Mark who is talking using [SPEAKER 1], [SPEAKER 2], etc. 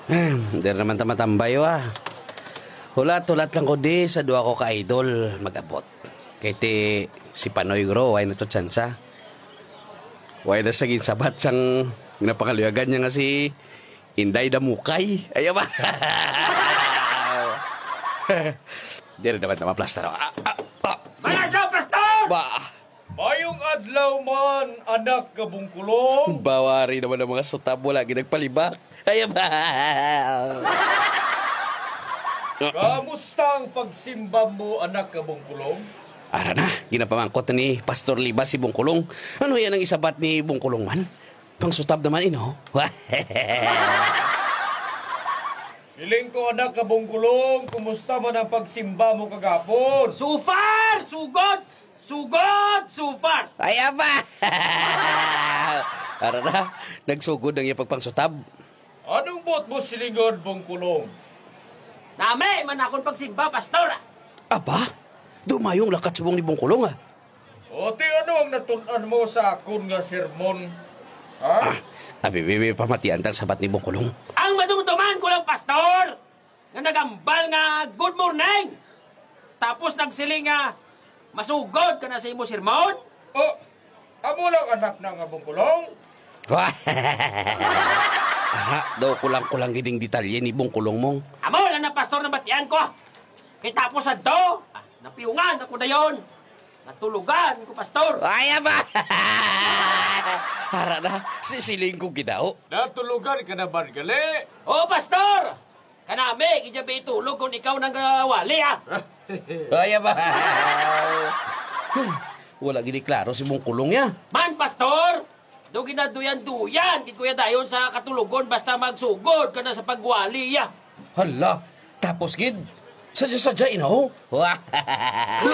[SPEAKER 1] Hindi naman tamatambay wa. Hulat-hulat lang ko di sa duwa ko ka-idol mag-abot. Kaya si Panoy Gro, way na to tsansa. Way na saging sabat sang napakaluyagan niya nga si Inday Damukay. Ayaw ba? Di rin naman tamaplaster.
[SPEAKER 2] Mga pastor!
[SPEAKER 1] Ba,
[SPEAKER 3] Mayong adlaw man, anak kabungkulong.
[SPEAKER 1] bawari naman ang mga sutabo lagi nagpalibak. Ayaw ba?
[SPEAKER 3] Kamusta ang pagsimba mo, anak kabungkulong?
[SPEAKER 1] Ara na, ginapamangkot ni Pastor Libas si Bungkulong. Ano yan ang isabat ni Bungkulong man? Pangsutab naman ino.
[SPEAKER 3] Siling ko, anak kabungkulong, kumusta man ang pagsimba mo kagapon?
[SPEAKER 2] Sufar! Sugod! Sugod! Sufar!
[SPEAKER 1] Ayaw ba? Ara na, nagsugod ang iyang pagpangsutab.
[SPEAKER 3] Anong bot mo silingon, bungkulong?
[SPEAKER 2] Nami, man akong pagsimba, pastor!
[SPEAKER 1] Aba, dumayong lakat subong ni Bungkulong ah.
[SPEAKER 3] O ti ano ang natunan mo sa akon nga sermon? Ha?
[SPEAKER 1] Abi, pamatian tang sabat ni Bungkulong.
[SPEAKER 2] Ang madumduman ko lang, pastor! Nga nagambal nga good morning! Tapos nagsiling nga masugod ka na sa imo sermon?
[SPEAKER 3] O, amo lang anak na nga bungkulong?
[SPEAKER 1] Ara, daw kulang-kulang giding detalye ni Bungkulong mong.
[SPEAKER 2] Amo lang na pastor na batian ko. Kay tapos sa do, napiungan ako na yon. Natulugan ko, pastor.
[SPEAKER 1] Ayaw ba? Ara na, sisiling ko ginaw.
[SPEAKER 3] Natulugan ka na ba, gali?
[SPEAKER 2] Oh, pastor! Kanami, gijabi itulog kung ikaw nang wali, ah.
[SPEAKER 1] Ayaw ba? Wala gini klaro si Bungkulong ya.
[SPEAKER 2] Man, pastor! Do ginaduyan-duyan, gid kuya dayon sa katulugon basta magsugod ka na sa pagwali, ah.
[SPEAKER 1] Hala, tapos gid. Sadya-sadya, ino?